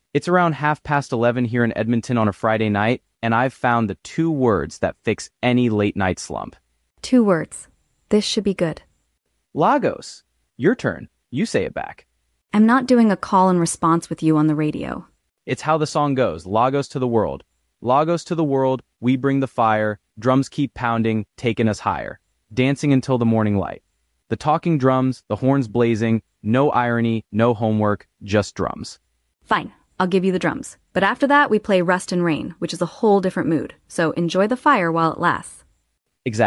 It's around 11:30 here in Edmonton on a Friday night, and I've found the two words that fix any late night slump. 2 words. This should be good. Lagos. Your turn. You say it back. I'm not doing a call and response with you on the radio. It's how the song goes. Lagos to the world. Lagos to the world, we bring the fire. Drums keep pounding, taking us higher. Dancing until the morning light. The talking drums, the horns blazing, no irony, no homework, just drums. Fine, I'll give you the drums. But after that, we play Rust and Rain, which is a whole different mood. So enjoy the fire while it lasts.